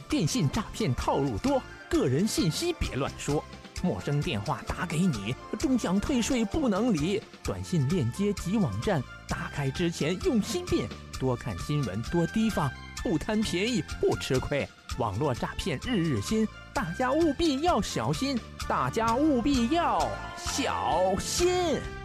电信诈骗套路多，个人信息别乱说。陌生电话打给你，终享退税不能理。短信链接及网站，打开之前用心辨。多看新闻，多提防，不贪便宜不吃亏。网络诈骗日日新，大家务必要小心。大家务必要小心。